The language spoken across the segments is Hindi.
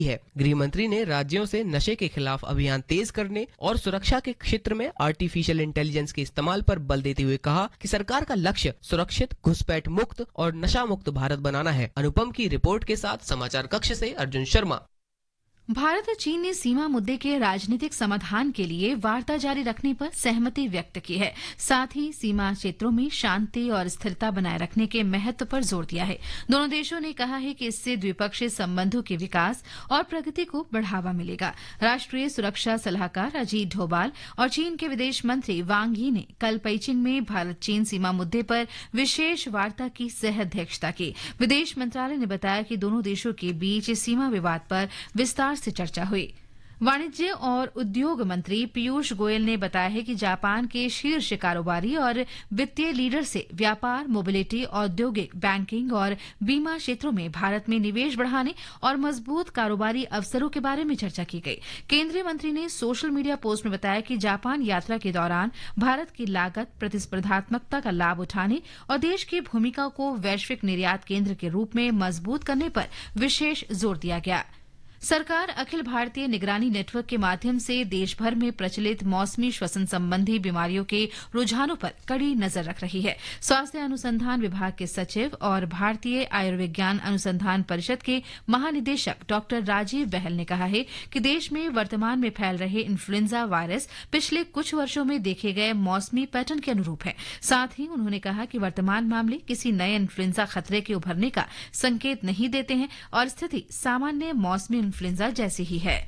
है। गृह मंत्री ने राज्यों से नशे के खिलाफ अभियान तेज करने और सुरक्षा के क्षेत्र में आर्टिफिशियल इंटेलिजेंस के इस्तेमाल पर बल देते हुए कहा कि सरकार का लक्ष्य सुरक्षित, घुसपैठ मुक्त और नशा मुक्त भारत बनाना है। अनुपम की रिपोर्ट के साथ समाचार कक्ष से अर्जुन शर्मा। भारत और चीन ने सीमा मुद्दे के राजनीतिक समाधान के लिए वार्ता जारी रखने पर सहमति व्यक्त की है। साथ ही सीमा क्षेत्रों में शांति और स्थिरता बनाए रखने के महत्व पर जोर दिया है। दोनों देशों ने कहा है कि इससे द्विपक्षीय संबंधों के विकास और प्रगति को बढ़ावा मिलेगा। राष्ट्रीय सुरक्षा सलाहकार अजीत डोभाल और चीन के विदेश मंत्री वांग यी ने कल पेइचिंग में भारत चीन सीमा मुद्दे पर विशेष वार्ता की सह अध्यक्षता की। विदेश मंत्रालय ने बताया कि दोनों देशों के बीच सीमा विवाद पर विस्तार से चर्चा हुई। वाणिज्य और उद्योग मंत्री पीयूष गोयल ने बताया है कि जापान के शीर्ष कारोबारी और वित्तीय लीडर से व्यापार, मोबिलिटी, औद्योगिक, बैंकिंग और बीमा क्षेत्रों में भारत में निवेश बढ़ाने और मजबूत कारोबारी अवसरों के बारे में चर्चा की गई। केंद्रीय मंत्री ने सोशल मीडिया पोस्ट में बताया कि जापान यात्रा के दौरान भारत की लागत, प्रतिस्पर्धात्मकता का लाभ उठाने और देश की भूमिका को वैश्विक निर्यात केंद्र के रूप में मजबूत करने पर विशेष जोर दिया गया। सरकार अखिल भारतीय निगरानी नेटवर्क के माध्यम से देश भर में प्रचलित मौसमी श्वसन संबंधी बीमारियों के रुझानों पर कड़ी नजर रख रही है। स्वास्थ्य अनुसंधान विभाग के सचिव और भारतीय आयुर्विज्ञान अनुसंधान परिषद के महानिदेशक डॉक्टर राजीव बहल ने कहा है कि देश में वर्तमान में फैल रहे इन्फ्लुएंजा वायरस पिछले कुछ वर्षों में देखे गए मौसमी पैटर्न के अनुरूप है। साथ ही उन्होंने कहा कि वर्तमान मामले किसी नए इन्फ्लुएंजा खतरे के उभरने का संकेत नहीं देते हैं और स्थिति सामान्य मौसमी इन्फ्लुएंजा जैसी ही है।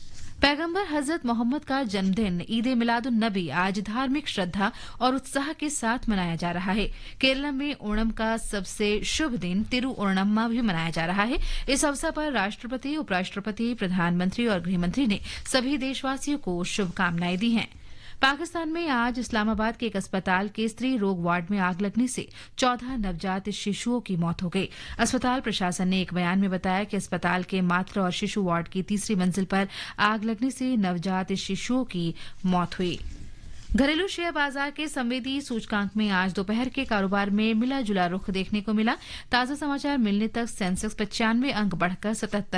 पैगंबर हजरत मोहम्मद का जन्मदिन ईद मिलादुन नबी आज धार्मिक श्रद्धा और उत्साह के साथ मनाया जा रहा है। केरल में ओणम का सबसे शुभ दिन तिरुओणम्मा भी मनाया जा रहा है। इस अवसर पर राष्ट्रपति, उपराष्ट्रपति, प्रधानमंत्री और गृहमंत्री ने सभी देशवासियों को शुभकामनाएं दी हैं। पाकिस्तान में आज इस्लामाबाद के एक अस्पताल के स्त्री रोग वार्ड में आग लगने से 14 नवजात शिशुओं की मौत हो गई। अस्पताल प्रशासन ने एक बयान में बताया कि अस्पताल के मातृ और शिशु वार्ड की तीसरी मंजिल पर आग लगने से नवजात शिशुओं की मौत हुई। घरेलू शेयर बाजार के संवेदी सूचकांक में आज दोपहर के कारोबार में मिला जुला रुख देखने को मिला। ताजा समाचार मिलने तक सेंसेक्स 95 अंक बढ़कर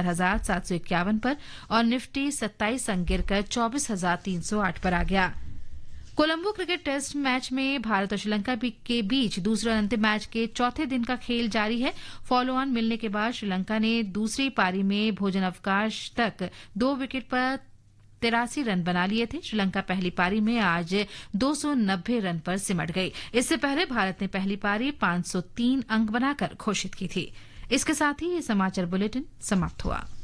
77,751 पर और निफ्टी 27 अंक गिरकर 24,308 पर आ गया। कोलंबो क्रिकेट टेस्ट मैच में भारत और श्रीलंका के बीच दूसरे और अंतिम मैच के चौथे दिन का खेल जारी है। फॉलो ऑन मिलने के बाद श्रीलंका ने दूसरी पारी में भोजन अवकाश तक 2 विकेट पर 83 रन बना लिए थे। श्रीलंका पहली पारी में आज 290 रन पर सिमट गई। इससे पहले भारत ने पहली पारी 503 अंक बनाकर घोषित की थी। इसके साथ ही ये समाचार बुलेटिन समाप्त हुआ।